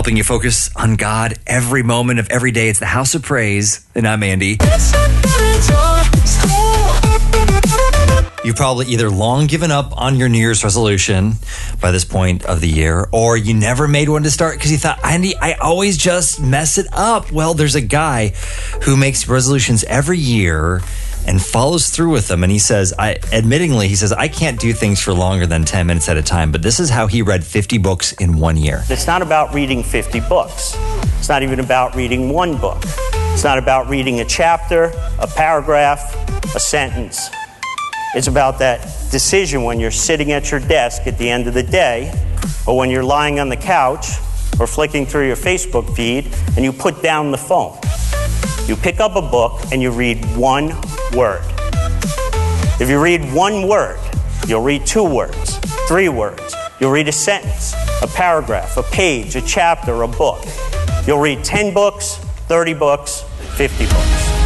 helping you focus on God every moment of every day. It's the House of Praise, and I'm Andy. You've probably either long given up on your New Year's resolution by this point of the year, or you never made one to start because you thought, Andy, I always just mess it up. Well, there's a guy who makes resolutions every year and follows through with them. And he says, I can't do things for longer than 10 minutes at a time, but this is how he read 50 books in 1 year. It's not about reading 50 books. It's not even about reading one book. It's not about reading a chapter, a paragraph, a sentence. It's about that decision when you're sitting at your desk at the end of the day, or when you're lying on the couch or flicking through your Facebook feed and you put down the phone. You pick up a book and you read one word. If you read one word, you'll read 2 words, 3 words. You'll read a sentence, a paragraph, a page, a chapter, a book. You'll read 10 books, 30 books, 50 books.